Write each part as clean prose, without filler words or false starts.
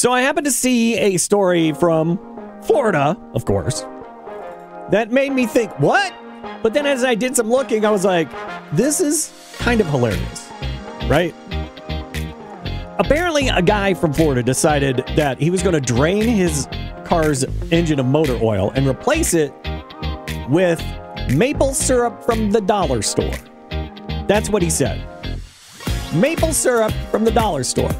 So I happened to see a story from Florida, of course, that made me think, what? But then as I did some looking, I was like, this is kind of hilarious, right? Apparently, a guy from Florida decided that he was going to drain his car's engine of motor oil and replace it with maple syrup from the dollar store. That's what he said. Maple syrup from the dollar store.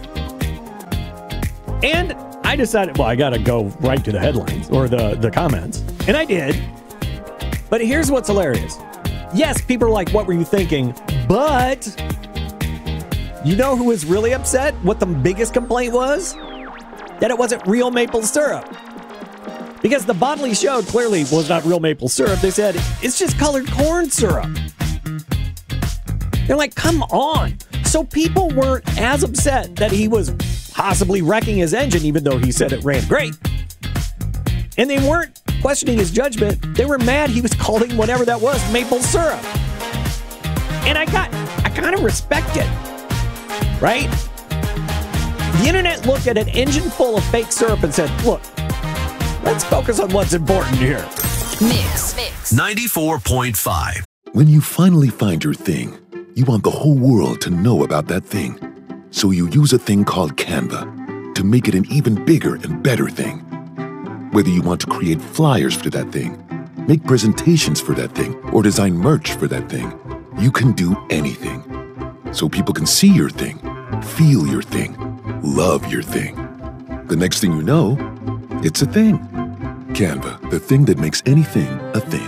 And I decided, well, I got to go right to the headlines or the comments. And I did. But here's what's hilarious. Yes, people are like, what were you thinking? But you know who was really upset? What the biggest complaint was? That it wasn't real maple syrup. Because the bottle he showed clearly was not real maple syrup. They said, it's just colored corn syrup. They're like, come on. So people weren't as upset that he was possibly wrecking his engine, even though he said it ran great. And they weren't questioning his judgment. They were mad he was calling whatever that was maple syrup. And I kind of respect it, right? The internet looked at an engine full of fake syrup and said, look, let's focus on what's important here. Mix 94.5. When you finally find your thing, you want the whole world to know about that thing. So you use a thing called Canva to make it an even bigger and better thing. Whether you want to create flyers for that thing, make presentations for that thing, or design merch for that thing, you can do anything. So people can see your thing, feel your thing, love your thing. The next thing you know, it's a thing. Canva, the thing that makes anything a thing.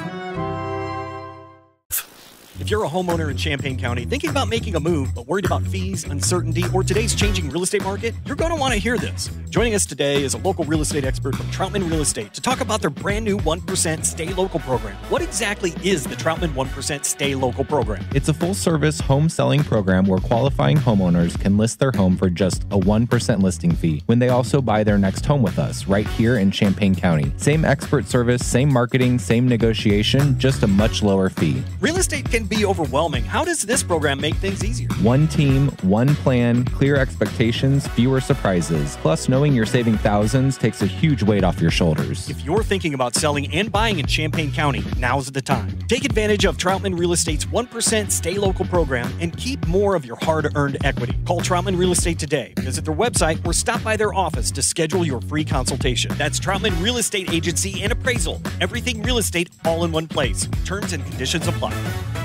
If you're a homeowner in Champaign County thinking about making a move but worried about fees, uncertainty, or today's changing real estate market, you're going to want to hear this. Joining us today is a local real estate expert from Troutman Real Estate to talk about their brand new 1% Stay Local program. What exactly is the Troutman 1% Stay Local program? It's a full-service home selling program where qualifying homeowners can list their home for just a 1% listing fee when they also buy their next home with us right here in Champaign County. Same expert service, same marketing, same negotiation, just a much lower fee. Real estate can be overwhelming. How does this program make things easier? One team, one plan, clear expectations, fewer surprises. Plus, knowing you're saving thousands takes a huge weight off your shoulders. If you're thinking about selling and buying in Champaign County, now's the time. Take advantage of Troutman Real Estate's 1% Stay Local program and keep more of your hard-earned equity. Call Troutman Real Estate today. Visit their website or stop by their office to schedule your free consultation. That's Troutman Real Estate Agency and Appraisal. Everything real estate all in one place. Terms and conditions apply.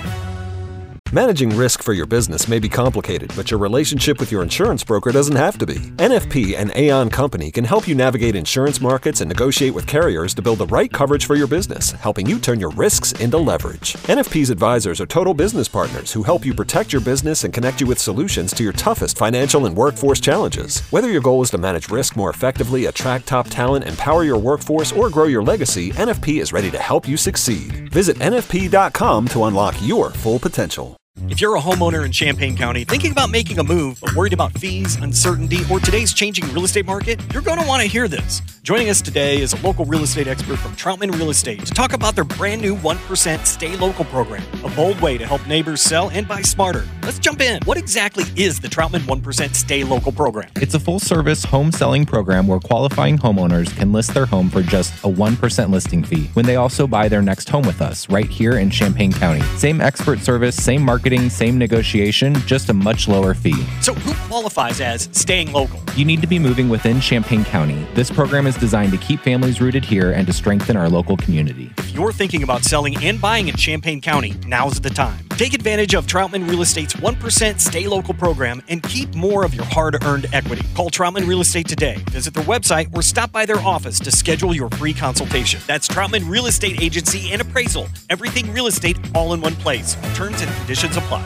Managing risk for your business may be complicated, but your relationship with your insurance broker doesn't have to be. NFP and Aon Company can help you navigate insurance markets and negotiate with carriers to build the right coverage for your business, helping you turn your risks into leverage. NFP's advisors are total business partners who help you protect your business and connect you with solutions to your toughest financial and workforce challenges. Whether your goal is to manage risk more effectively, attract top talent, empower your workforce, or grow your legacy, NFP is ready to help you succeed. Visit NFP.com to unlock your full potential. If you're a homeowner in Champaign County thinking about making a move but worried about fees, uncertainty, or today's changing real estate market, you're going to want to hear this. Joining us today is a local real estate expert from Troutman Real Estate to talk about their brand new 1% Stay Local program, a bold way to help neighbors sell and buy smarter. Let's jump in. What exactly is the Troutman 1% Stay Local program? It's a full-service home selling program where qualifying homeowners can list their home for just a 1% listing fee when they also buy their next home with us right here in Champaign County. Same expert service, same marketing, same negotiation, just a much lower fee. So who qualifies as staying local? You need to be moving within Champaign County. This program is designed to keep families rooted here and to strengthen our local community. If you're thinking about selling and buying in Champaign County, now's the time. Take advantage of Troutman Real Estate's 1% Stay Local program and keep more of your hard-earned equity. Call Troutman Real Estate today. Visit their website or stop by their office to schedule your free consultation. That's Troutman Real Estate Agency and Appraisal. Everything real estate all in one place. Terms and conditions apply.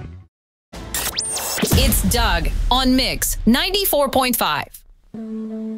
It's Doug on Mix 94.5.